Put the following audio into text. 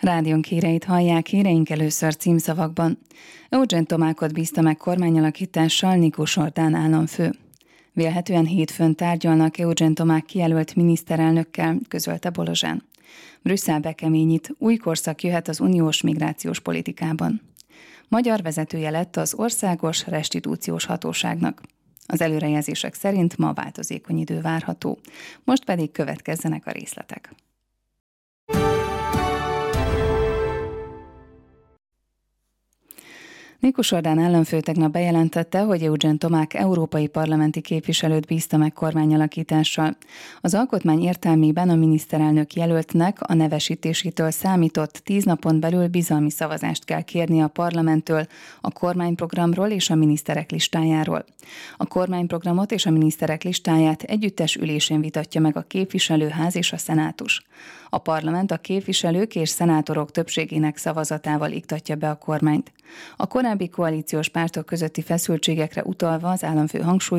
Rádiónk híreit hallják, híreink először címszavakban. Eugen Tomákot bízta meg kormányalakítással Nikos Orbán államfő. Vélhetően hétfőn tárgyalnak Eugen Tomák kijelölt miniszterelnökkel, közölte Bolozsán. Brüsszel bekeményít, új korszak jöhet az uniós migrációs politikában. Magyar vezetője lett az Országos Restitúciós Hatóságnak. Az előrejelzések szerint ma változékony idő várható. Most pedig következzenek a részletek. Nikos Orbán államfő tegnap bejelentette, hogy Eugen Tomák európai parlamenti képviselőt bízta meg kormányalakítással. Az alkotmány értelmében a miniszterelnök jelöltnek a nevesítésétől számított 10 napon belül bizalmi szavazást kell kérni a parlamenttől a kormányprogramról és a miniszterek listájáról. A kormányprogramot és a miniszterek listáját együttes ülésén vitatja meg a képviselőház és a szenátus. A parlament a képviselők és szenátorok többségének szavazatával iktatja be a kormányt. A korábbi koalíciós pártok közötti feszültségekre utalva az államfő hangsúlyozta,